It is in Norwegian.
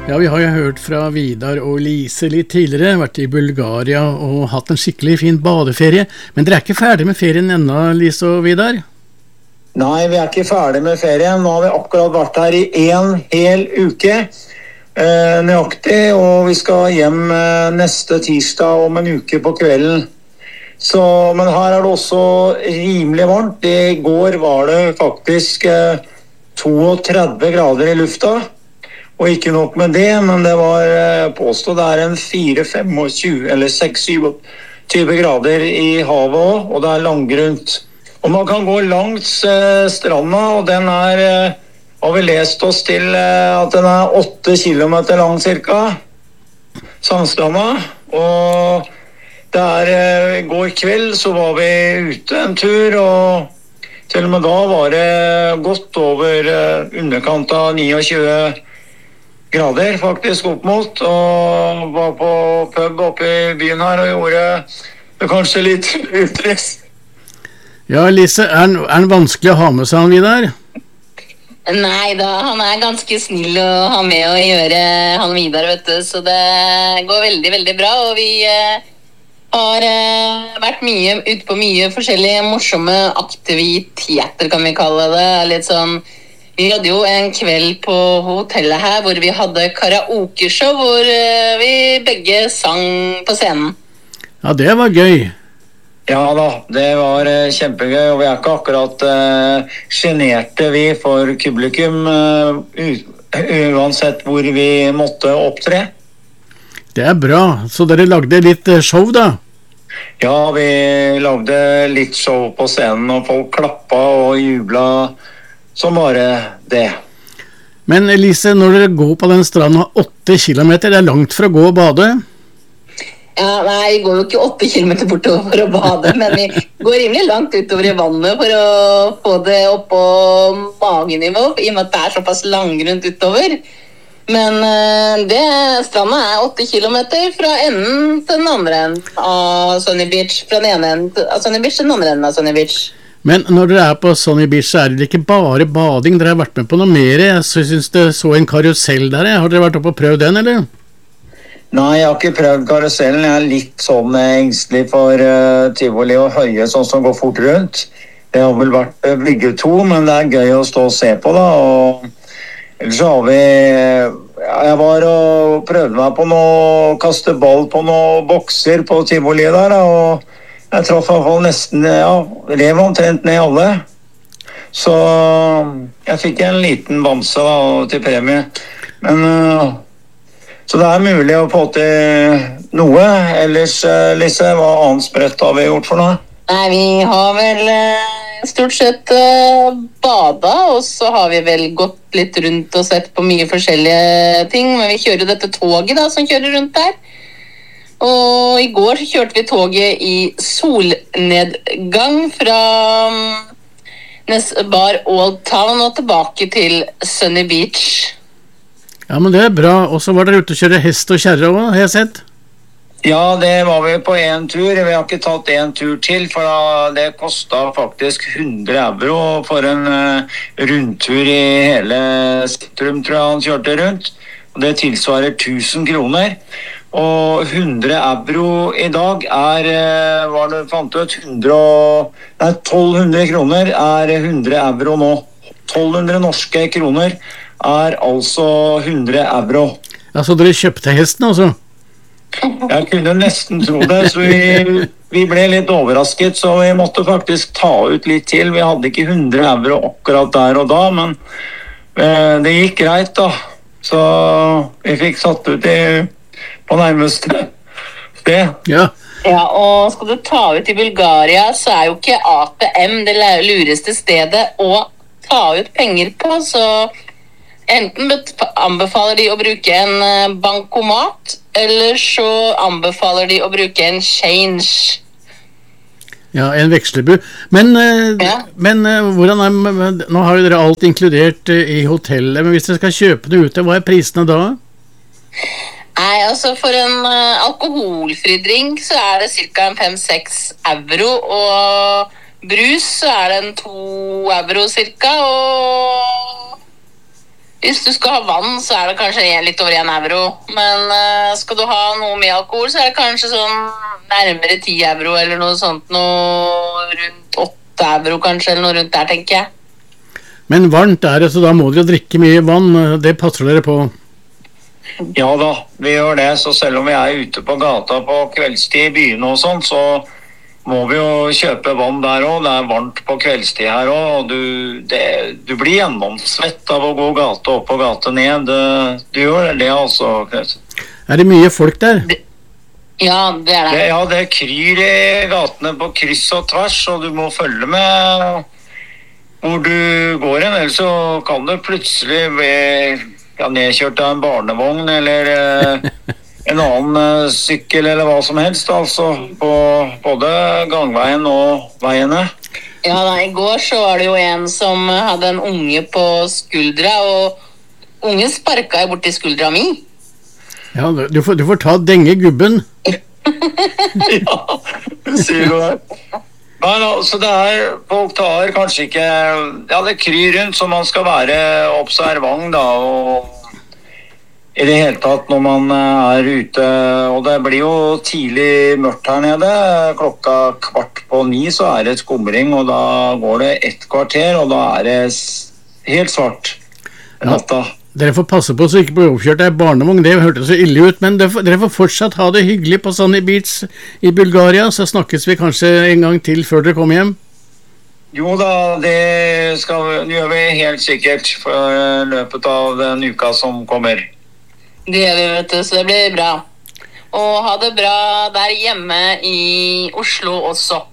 Ja, vi har jo hørt fra Vidar og Lise litt tidligere, vært i Bulgaria og hatt en skikkelig fin badeferie. Men dere er ikke ferdig med ferien ennå, Lise og Vidar? Nei, vi er ikke ferdig med ferien. Nå har vi akkurat vært her i en hel uke, nøyaktig, og vi skal hjem neste tirsdag om en uke på kvelden. Så, men her er det også rimelig varmt. I går var det faktisk 32 grader i lufta. Og ikke nok med det, men det var påstått det er en 4-25 eller 6-27 grader i havet også, og det er langgrunt. Og man kan gå langs stranda, og den har vi lest oss til at den er 8 kilometer lang cirka, Sandstranda. Og i går kveld så var vi ute en tur, og til og med da var det godt over underkant av 29 grader faktisk opp mot, og var på pub oppe i byen her og gjorde det kanskje litt utrest. Ja, Lise, er den vanskelig å ha med seg han Vidar? Nei da, han er ganske snill å ha med å gjøre, han Vidar, vet du, så det går veldig, veldig bra, og vi har vært ute på mye forskjellige morsomme aktiviteter, kan vi kalle det, litt sånn. Vi hadde jo en kveld på hotellet her hvor vi hadde karaokeshow hvor vi begge sang på scenen. Ja, det var gøy. Ja da, det var kjempegøy, og vi er ikke akkurat generte vi for publikum uansett hvor vi måtte opptre. Det er bra, så dere lagde litt show da? Ja, vi lagde litt show på scenen, og folk klappa og jubla som bare det. Men Elise, når dere går på den stranden 8 kilometer, det er langt for å gå og bade? Ja, nei, vi går jo ikke 8 kilometer bortover for å bade, men vi går rimelig langt utover i vannet for å få det opp på magenivå, i og med at det er såpass langgrunt utover. Men stranda er 8 kilometer fra enden til den andre enden av Sunny Beach, fra den ene enden av Sunny Beach til den andre enden av Sunny Beach. Men når dere er på Sunny Beach, så er det ikke bare bading, dere har vært med på noe mer. Jeg synes det så en karusell der. Har dere vært oppe og prøvd den, eller? Nei, jeg har ikke prøvd karusellen. Jeg er litt sånn engstelig for tivoli og høye, sånn som går fort rundt. Det har vel vært bygget 2, men det er gøy å stå og se på da. Og ellers så har vi... Jeg var og prøvde meg på noe, kaste ball på noen bokser på tivoli der, og jeg traff i hvert fall nesten, rev omtrent ned alle. Så jeg fikk en liten bamse da, til premie. Men, så det er mulig å få til noe. Ellers, Lise, hva annet sprøtt har vi gjort for noe? Nei, vi har vel stort sett bada, og så har vi vel gått litt rundt og sett på mye forskjellige ting. Men vi kjører dette toget da, som kjører rundt der. Og i går så kjørte vi toget i solnedgang fra Bar Old Town og tilbake til Sunny Beach. Ja, men det er bra. Og så var dere ute og kjøre hest og kjerre også, har jeg sett? Ja, det var vi på en tur. Vi har ikke tatt en tur til, for det kostet faktisk 100 euro for en rundtur i hele sentrum, tror jeg han kjørte rundt. Og det tilsvarer 1000 kroner. Og 100 euro i dag hva det fant ut, 1200 kroner er 100 euro nå. 1200 norske kroner er altså 100 euro. Ja, så dere kjøpte hesten altså? Jeg kunne nesten tro det, så vi ble litt overrasket, så vi måtte faktisk ta ut litt til. Vi hadde ikke 100 euro akkurat der og da, men det gikk greit da. Så vi fikk satt ut på nærmeste sted. Ja. Ja, og skal du ta ut i Bulgaria, så er jo ikke ATM det lureste stedet å ta ut penger på, så enten anbefaler de å bruke en bankomat, eller så anbefaler de å bruke en change. Ja, en vekslebu. Men hvordan nå har jo dere alt inkludert i hotellet, men hvis dere skal kjøpe det ute, hva er prisene da? Nei, altså for en alkoholfri drink så er det cirka 5-6 euro, og brus så er det 2 euro cirka, og Hvis du skal ha vann, så det kanskje litt over 1 euro. Men skal du ha noe med alkohol, så det kanskje sånn nærmere 10 euro eller noe sånt. Noe rundt 8 euro kanskje, eller noe rundt der, tenker jeg. Men varmt det, så da må dere drikke mye vann. Det passer dere på? Ja da, vi gjør det. Så selv om vi ute på gata på kveldstid i byene og sånn, så må vi jo kjøpe vann der også. Det varmt på kveldstid her også, og du blir gjennomsvett av å gå gate opp og gate ned. Du gjør det altså, Knut. Det mye folk der? Ja, det det. Ja, det kryr i gatene på kryss og tvers, og du må følge med hvor du går hen, ellers så kan du plutselig bli nedkjørt av en barnevogn, eller en annen sykkel eller hva som helst, altså på både gangveien og veiene. Ja da, i går så var det jo en som hadde en unge på skuldra, og ungen sparket jo bort i skuldra mi. Ja, du får ta denge gubben. Ja, sier du det. Men altså folk tar kanskje ikke, det kryr rundt, så man skal være observant da, og i det hele tatt når man ute, og det blir jo tidlig mørkt her nede, 8:15 så det et skumring, og da går det 1 kvarter, og da det helt svart natta. Ja, dere får passe på så ikke blir oppkjørt av barnevogn, det hørtes så ille ut, men dere får fortsatt ha det hyggelig på Sunny Beach i Bulgaria, så snakkes vi kanskje en gang til før dere kommer hjem. Jo da, det gjør vi helt sikkert for løpet av den uka som kommer. Det gjør vi, vet du, så det blir bra. Og ha det bra der hjemme i Oslo også.